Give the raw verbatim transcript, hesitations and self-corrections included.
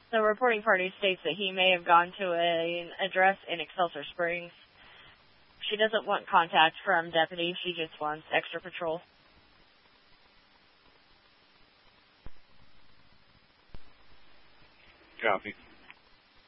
The reporting party states that he may have gone to a, an address in Excelsior Springs. She doesn't want contact from deputy. She just wants extra patrol. Copy.